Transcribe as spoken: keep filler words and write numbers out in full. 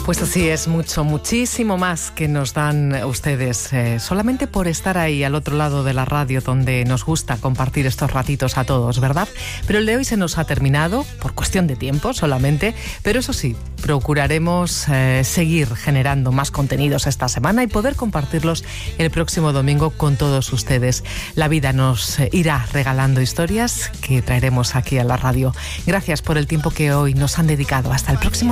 Pues así es, mucho, muchísimo más que nos dan ustedes eh, solamente por estar ahí al otro lado de la radio, donde nos gusta compartir estos ratitos a todos, ¿verdad? Pero el de hoy se nos ha terminado por cuestión de tiempo solamente, pero eso sí, procuraremos eh, seguir generando más contenidos esta semana y poder compartirlos el próximo domingo con todos ustedes. La vida nos eh, irá regalando historias que traeremos aquí a la radio. Gracias por el tiempo que hoy nos han dedicado. Hasta el próximo